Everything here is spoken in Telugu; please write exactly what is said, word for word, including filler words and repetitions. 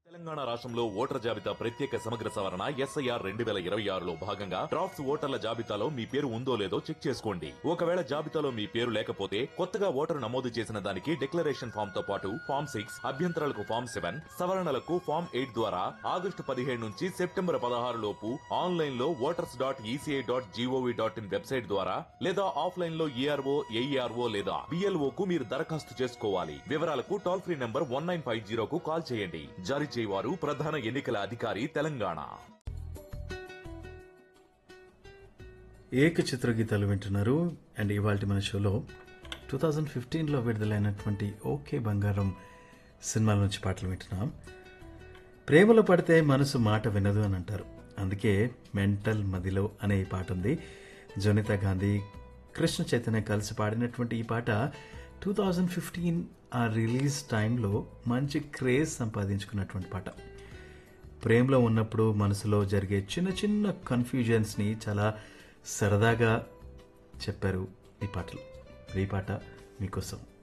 తెలంగాణ రాష్ట్రంలో ఓటర్ జాబితా ప్రత్యేక సమగ్ర సవరణ ఎస్ఐఆర్ రెండు వేల ఇరవై ఆరులో భాగంగా డ్రాఫ్ట్స్ ఓటర్ల జాబితాలో మీ పేరు ఉందో లేదో చెక్ చేసుకోండి. ఒకవేళ జాబితాలో మీ పేరు లేకపోతే కొత్తగా ఓటరు నమోదు చేసిన దానికి డిక్లరేషన్ ఫామ్ తో పాటు ఫామ్ సిక్స్ అభ్యంతరాలకు ఫామ్ సెవెన్ సవరణలకు ఫామ్ ఎయిట్ ద్వారా ఆగస్టు పదిహేడు నుంచి సెప్టెంబర్ పదహారు లోపు ఆన్లైన్ లో voters dot ECI dot GOV dot in website ద్వారా లేదా ఆఫ్లైన్ లో ఈఆర్ఓ ఏఈఆర్ఓ లేదా బిఎల్ఓ కు మీరు దరఖాస్తు చేసుకోవాలి. వివరాలకు toll free number one nine five zero కు కాల్ చేయండి. జారీ వారు ప్రధాన ఎన్నికల అధికారి తెలంగాణ. ఏక చిత్ర గీతాలు వింటున్నారు. అండ్ ఇవాళ మన షోలో టూ థౌజండ్ ఫిఫ్టీన్లో విడుదలైనటువంటి ఓకే బంగారం సినిమాల నుంచి పాటలు వింటున్నాం. ప్రేమలో పడితే మనసు మాట వినదు అని అంటారు. అందుకే మెంటల్ మదిలో అనే ఈ పాట ఉంది. జోనితా గాంధీ, కృష్ణ చైతన్య కలిసి పాడినటువంటి ఈ పాట టూ థౌజండ్ ఫిఫ్టీన్ ఆ రిలీజ్ టైంలో మంచి క్రేజ్ సంపాదించుకున్నటువంటి పాట. ప్రేమలో ఉన్నప్పుడు మనసులో జరిగే చిన్న చిన్న కన్ఫ్యూజన్స్ని చాలా సరదాగా చెప్పారు ఈ పాటలు. ఈ పాట మీకోసం.